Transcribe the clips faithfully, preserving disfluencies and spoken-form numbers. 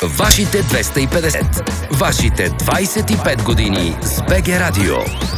Вашите двеста и петдесет. Вашите двайсет и пет години с БГ Радио.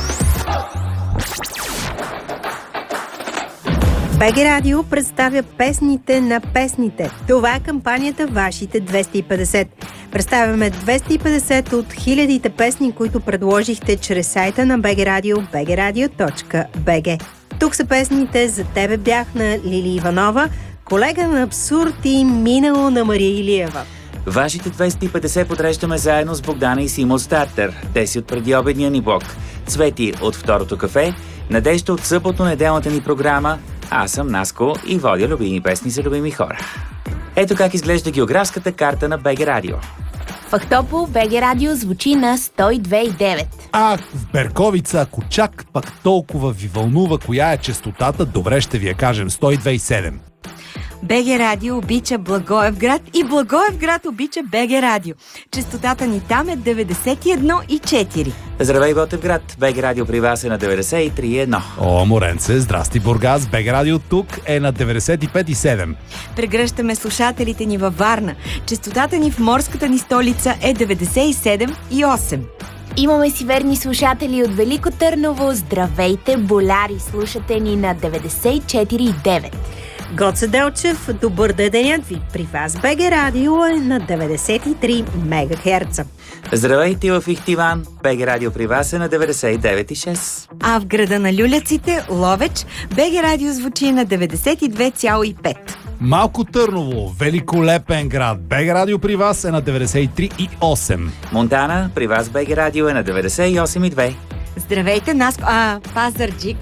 БГ Радио представя песните на песните. Това е кампанията Вашите двеста и петдесет. Представяме двеста и петдесет от хилядите песни, които предложихте чрез сайта на БГ Радио би джи радио точка би джи. Тук са песните "За тебе бях" на Лили Иванова, "Колега на абсурд" и "Минало" на Мария Илиева. Вашите двеста и петдесет подреждаме заедно с Богдана и Симо Стартер. Те си от предиобедния ни блок. Цвети от Второто кафе, Надежда от съботно-неделната ни програма. Аз съм Наско и водя любими песни за любими хора. Ето как изглежда географската карта на БГ Радио. В Ахтопол БГ Радио звучи на сто и две и девет. А в Берковица, ако чак пак толкова ви вълнува коя е честотата, добре ще ви я кажем, сто и две и седем. БГ Радио обича Благоевград и Благоевград обича БГ Радио. Честотата ни там е деветдесет и едно и четири. Здравей, Ботевград! БГ Радио при вас е на деветдесет и три и едно. О, Моренце, здрасти, Бургас! БГ Радио тук е на деветдесет и пет и седем. Прегръщаме слушателите ни във Варна. Честотата ни в морската ни столица е деветдесет и седем и осем. Имаме си верни слушатели от Велико Търново. Здравейте, боляри! Слушате ни на деветдесет и четири и девет. Гоце Делчев, добър денят ви! При вас БГ Радио е на деветдесет и три мегахерца. Здравейте в Ихтиван! БГ Радио при вас е на деветдесет и девет и шест. А в града на люляците, Ловеч, БГ Радио звучи на деветдесет и две цяло и пет. Малко Търново, великолепен град. БГ Радио при вас е на деветдесет и три и осем. Монтана, при вас БГ Радио е на деветдесет и осем и две. Здравейте, Наско... А, Пазарджик.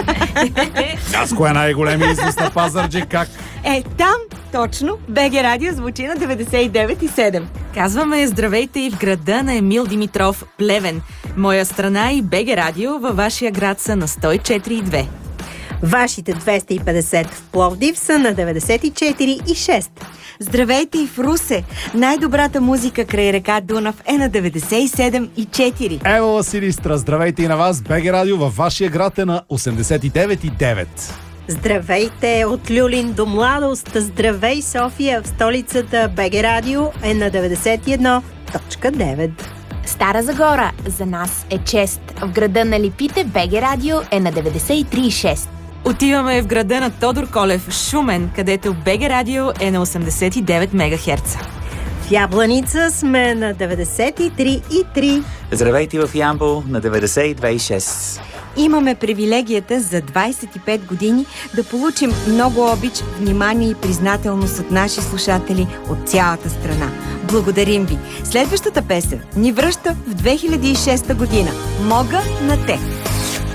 Наско е най-големия износ на Пазарджик, как? Е, там, точно, БГ Радио звучи на деветдесет и девет и седем. Казваме здравейте и в града на Емил Димитров, Плевен. Моя страна и БГ Радио във вашия град са на сто и четири и две. Вашите двеста и петдесет в Пловдив са на деветдесет и четири и шест. Здравейте и в Русе! Най-добрата музика край река Дунав е на деветдесет и седем и четири. Ево, Силистра, здравейте и на вас. БГ Радио във вашия град е на осемдесет и девет и девет. Здравейте от Люлин до Младост. Здравей, София! В столицата БГ Радио е на деветдесет и едно точка девет. Стара Загора, за нас е чест. В града на Липите БГ Радио е на деветдесет и три и шест. Отиваме в града на Тодор Колев, Шумен, където БГ Радио е на осемдесет и девет мегахерца. В Ябланица сме на деветдесет и три и три. Здравейте в Ямбол на деветдесет и две и шест. Имаме привилегията за двайсет и пет години да получим много обич, внимание и признателност от наши слушатели от цялата страна. Благодарим ви! Следващата песен ни връща в две хиляди и шеста година. Мога на те!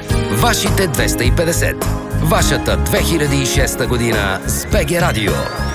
Вашите двеста и петдесет. Вашата две хиляди и шеста година с БГ Радио.